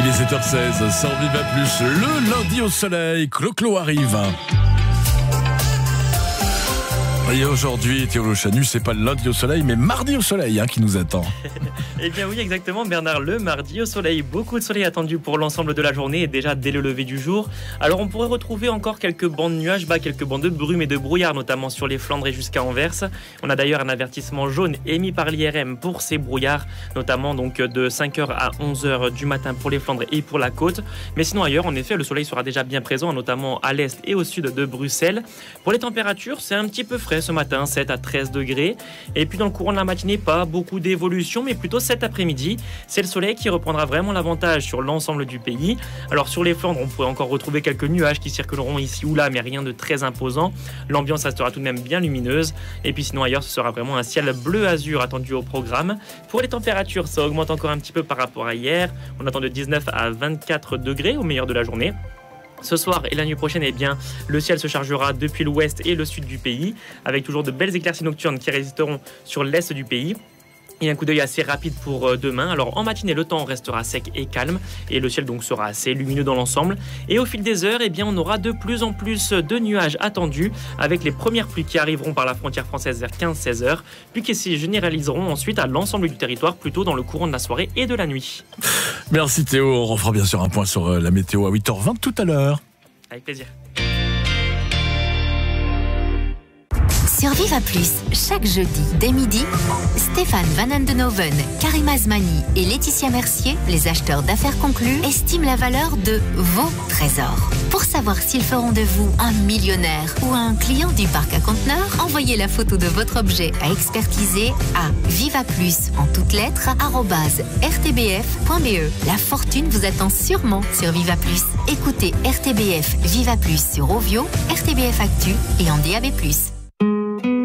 Il est 7h16 sur Viva Plus, le lundi au soleil, Clo-Clo arrive. Et aujourd'hui, Théo Chanu, c'est pas le lundi au soleil, mais mardi au soleil qui nous attend. Eh bien oui, exactement Bernard, le mardi au soleil. Beaucoup de soleil attendu pour l'ensemble de la journée et déjà dès le lever du jour. Alors on pourrait retrouver encore quelques bancs de nuages bas, quelques bancs de brume et de brouillard, notamment sur les Flandres et jusqu'à Anvers. On a d'ailleurs un avertissement jaune émis par l'IRM pour ces brouillards, notamment donc de 5h à 11h du matin pour les Flandres et pour la côte. Mais sinon ailleurs, en effet, le soleil sera déjà bien présent, notamment à l'est et au sud de Bruxelles. Pour les températures, c'est un petit peu frais ce matin, 7 à 13 degrés. Et puis dans le courant de la matinée, pas beaucoup d'évolution, mais plutôt cet après-midi. C'est le soleil qui reprendra vraiment l'avantage sur l'ensemble du pays. Alors sur les Flandres, on pourrait encore retrouver quelques nuages qui circuleront ici ou là, mais rien de très imposant. L'ambiance restera tout de même bien lumineuse. Et puis sinon ailleurs, ce sera vraiment un ciel bleu-azur attendu au programme. Pour les températures, ça augmente encore un petit peu par rapport à hier. On attend de 19 à 24 degrés au meilleur de la journée. Ce soir et la nuit prochaine, eh bien, le ciel se chargera depuis l'ouest et le sud du pays, avec toujours de belles éclaircies nocturnes qui résisteront sur l'est du pays. Et un coup d'œil assez rapide pour demain. Alors en matinée, le temps restera sec et calme et le ciel donc sera assez lumineux dans l'ensemble. Et au fil des heures, eh bien, on aura de plus en plus de nuages attendus avec les premières pluies qui arriveront par la frontière française vers 15-16 heures, puis qui se généraliseront ensuite à l'ensemble du territoire, plutôt dans le courant de la soirée et de la nuit. Merci Théo, on refera bien sûr un point sur la météo à 8h20 tout à l'heure. Avec plaisir. Sur Viva Plus, chaque jeudi, dès midi, Stéphane Van Andenoven, Karim Azmani et Laetitia Mercier, les acheteurs d'affaires conclus, estiment la valeur de vos trésors. Pour savoir s'ils feront de vous un millionnaire ou un client du parc à conteneurs, envoyez la photo de votre objet à expertiser à vivaplus en toutes lettres @rtbf.be. La fortune vous attend sûrement sur Viva Plus. Écoutez RTBF Viva Plus sur Ovio, RTBF Actu et en DAB+.